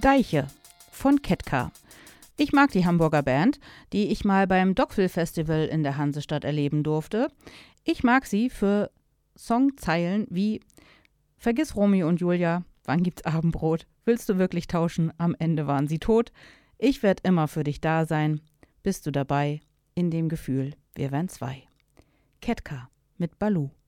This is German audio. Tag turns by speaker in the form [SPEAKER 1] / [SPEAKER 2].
[SPEAKER 1] Deiche von Ketka. Ich mag die Hamburger Band, die ich mal beim Dockville Festival in der Hansestadt erleben durfte. Ich mag sie für Songzeilen wie Vergiss Romeo und Julia, wann gibt's Abendbrot? Willst du wirklich tauschen? Am Ende waren sie tot. Ich werd immer für dich da sein. Bist du dabei? In dem Gefühl, wir wären zwei. Ketka mit Baloo.